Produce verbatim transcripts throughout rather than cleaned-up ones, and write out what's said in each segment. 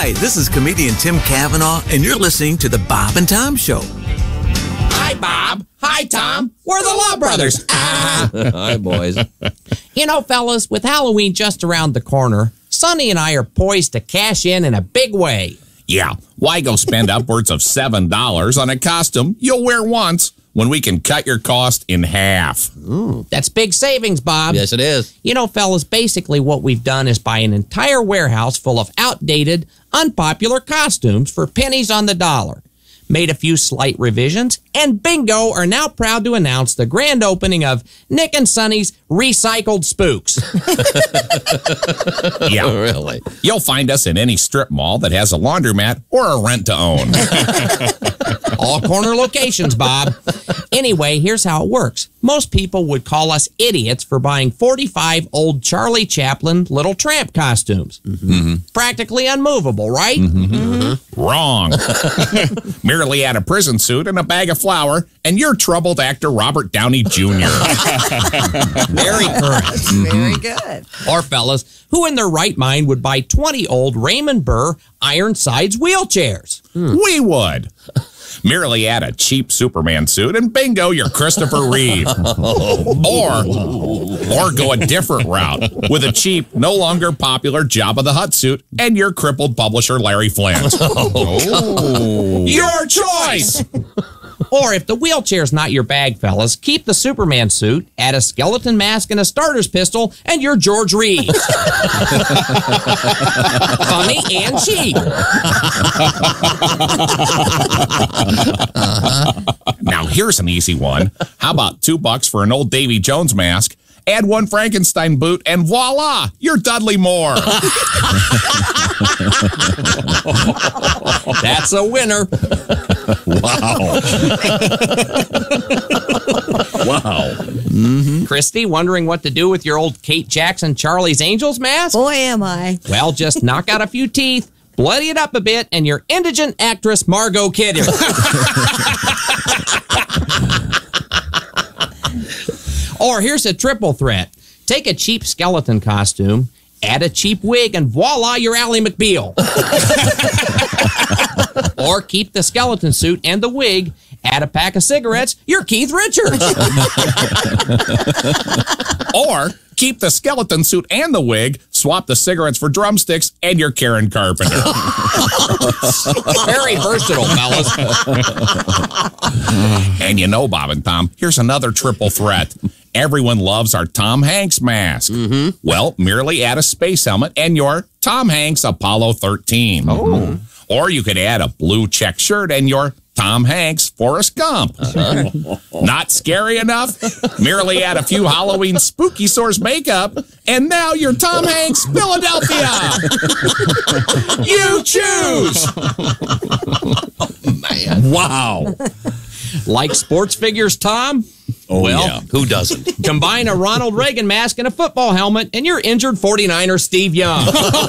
Hi, this is comedian Tim Cavanaugh, and you're listening to The Bob and Tom Show. Hi, Bob. Hi, Tom. We're the Law Brothers. Ah. Hi, boys. You know, fellas, with Halloween just around the corner, Sonny and I are poised to cash in in a big way. Yeah, why go spend upwards of seven dollars on a costume you'll wear once when we can cut your cost in half? Ooh, that's big savings, Bob. Yes, it is. You know, fellas, basically what we've done is buy an entire warehouse full of outdated, unpopular costumes for pennies on the dollar. Made a few slight revisions, and bingo, are now proud to announce the grand opening of Nick and Sonny's Recycled Spooks. Yeah, Really? you'll find us in any strip mall that has a laundromat or a rent-to-own. All corner locations, Bob. Anyway, here's how it works. Most people would call us idiots for buying forty-five old Charlie Chaplin Little Tramp costumes. Mm-hmm. Practically unmovable, right? Mm-hmm. Mm-hmm. Wrong. Merely add a prison suit and a bag of flour, and you're troubled actor Robert Downey Junior Very current. Very good. Or fellas, who in their right mind would buy twenty old Raymond Burr Ironsides wheelchairs? We would. Merely add a cheap Superman suit and bingo, you're Christopher Reeve. Or, or go a different route with a cheap, no longer popular Jabba the Hutt suit and you're crippled publisher Larry Flint. Oh, your choice! Or if the wheelchair's not your bag, fellas, keep the Superman suit, add a skeleton mask and a starter's pistol, and you're George Reeves. Funny and cheap. Now, here's an easy one. How about two bucks for an old Davy Jones mask? Add one Frankenstein boot, and voila, you're Dudley Moore. That's a winner. Wow. Wow. Mm-hmm. Christy, wondering what to do with your old Kate Jackson Charlie's Angels mask? Boy, am I. Well, just knock out a few teeth, bloody it up a bit, and you're indigent actress Margot Kidder. Or here's a triple threat. Take a cheap skeleton costume, add a cheap wig, and voila, you're Ally McBeal. Or keep the skeleton suit and the wig, add a pack of cigarettes, you're Keith Richards. Or keep the skeleton suit and the wig, swap the cigarettes for drumsticks, and you're Karen Carpenter. Very versatile, fellas. And you know, Bob and Tom, here's another triple threat. Everyone loves our Tom Hanks mask. Mm-hmm. Well, merely add a space helmet and you're Tom Hanks Apollo thirteen. Oh. Or you could add a blue check shirt and you're Tom Hanks Forrest Gump. Uh-huh. Not scary enough? Merely add a few Halloween spooky source makeup and now you're Tom Hanks Philadelphia. You choose. Man. Wow. Like sports figures, Tom? Oh, well, yeah. Who doesn't? Combine a Ronald Reagan mask and a football helmet, and you're injured forty-niner Steve Young.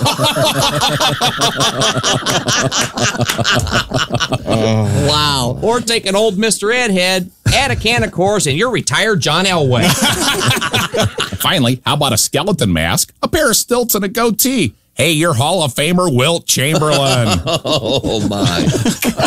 Wow. Or take an old Mister Ed head, add a can of Coors, and you're retired John Elway. Finally, how about a skeleton mask, a pair of stilts, and a goatee? Hey, you're Hall of Famer Wilt Chamberlain. Oh, my.